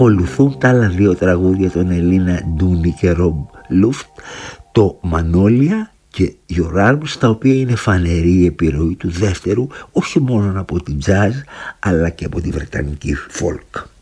ακολουθούν τα άλλα δύο τραγούδια των Ελίνα Ντούνι και Ρομπ Λούφτ, το Μανόλια και Your Arms, τα οποία είναι φανερή επιρροή του δεύτερου, όχι μόνο από την jazz αλλά και από τη βρετανική folk.